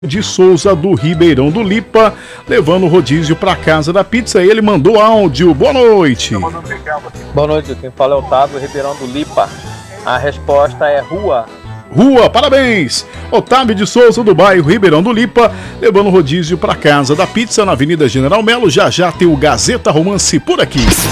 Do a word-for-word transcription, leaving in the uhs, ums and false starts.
de Souza do Ribeirão do Lipa, levando o rodízio para casa da pizza. Ele mandou áudio. Boa noite. Boa noite, quem fala é Otávio, Ribeirão do Lipa. A resposta é rua. Rua, parabéns! Otávio de Souza do bairro Ribeirão do Lipa, levando o rodízio para casa da pizza na Avenida General Melo. Já já tem o Gazeta Romance por aqui.